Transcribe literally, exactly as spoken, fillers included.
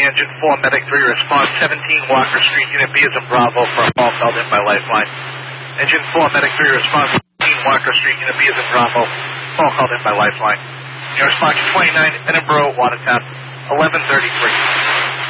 Engine four, Medic three, response seventeen Walker Street, Unit B is in Bravo for a call called in by Lifeline. Engine four, Medic three, response seventeen Walker Street, Unit B is in Bravo, call called in by Lifeline. Your response twenty-nine, Edinburgh, Watertown, eleven thirty-three.